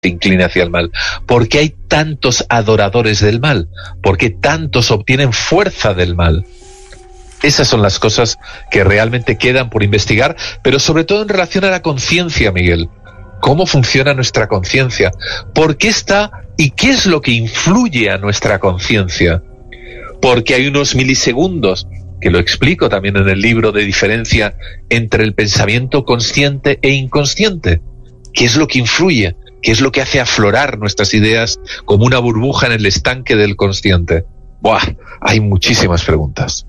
se incline hacia el mal? ¿Por qué hay tantos adoradores del mal? ¿Por qué tantos obtienen fuerza del mal? Esas son las cosas que realmente quedan por investigar, pero sobre todo en relación a la conciencia, Miguel. ¿Cómo funciona nuestra conciencia? ¿Por qué está y qué es lo que influye a nuestra conciencia? Porque hay unos milisegundos, que lo explico también en el libro, de diferencia entre el pensamiento consciente e inconsciente. ¿Qué es lo que influye? ¿Qué es lo que hace aflorar nuestras ideas como una burbuja en el estanque del consciente? ¡Buah! Hay muchísimas preguntas.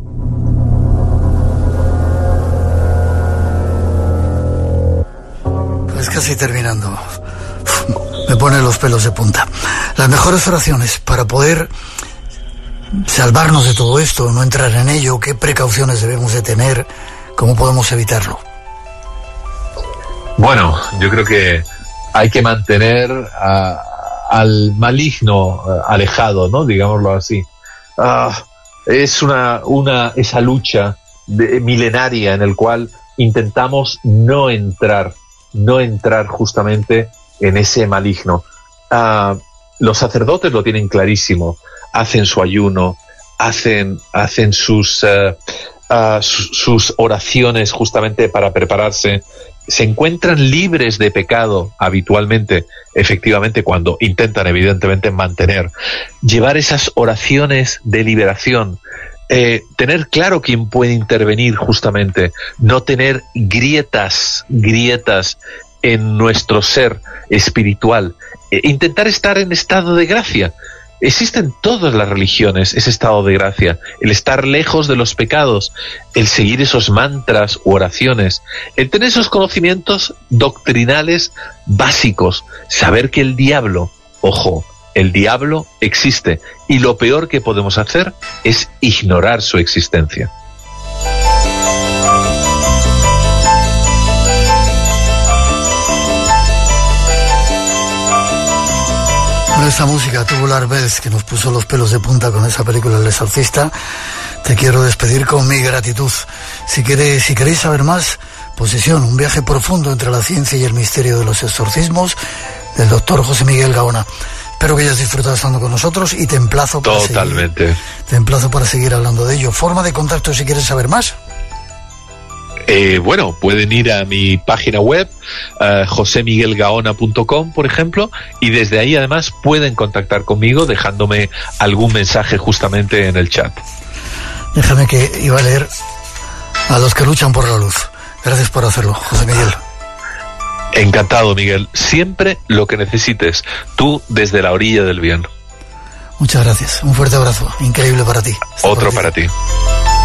Pues casi terminando. Me pone los pelos de punta. Las mejores oraciones para poder salvarnos de todo esto, no entrar en ello, ¿qué precauciones debemos de tener? ¿Cómo podemos evitarlo? Bueno, yo creo que hay que mantener al maligno alejado, ¿no? Digámoslo así. Es esa lucha milenaria en el cual intentamos no entrar justamente en ese maligno. Los sacerdotes lo tienen clarísimo. Hacen su ayuno, hacen sus oraciones justamente para prepararse. Se encuentran libres de pecado habitualmente, efectivamente, cuando intentan evidentemente llevar esas oraciones de liberación, tener claro quién puede intervenir justamente, no tener grietas en nuestro ser espiritual, intentar estar en estado de gracia. Existe en todas las religiones ese estado de gracia, el estar lejos de los pecados, el seguir esos mantras u oraciones, el tener esos conocimientos doctrinales básicos, saber que el diablo, ojo, el diablo existe y lo peor que podemos hacer es ignorar su existencia. Esta música Tubular Bells que nos puso los pelos de punta con esa película El Exorcista, te quiero despedir con mi gratitud. Si queréis saber más, Posesión, un viaje profundo entre la ciencia y el misterio de los exorcismos, del doctor José Miguel Gaona. Espero que hayas disfrutado estando con nosotros y te emplazo para seguir hablando de ello. Forma de contacto si quieres saber más. Bueno, pueden ir a mi página web, josemiguelgaona.com, por ejemplo, y desde ahí además pueden contactar conmigo dejándome algún mensaje justamente en el chat. Déjame que iba a leer a los que luchan por la luz. Gracias por hacerlo, José Miguel. Encantado, Miguel. Siempre lo que necesites, tú desde la orilla del bien. Muchas gracias. Un fuerte abrazo. Increíble para ti. Otro para ti.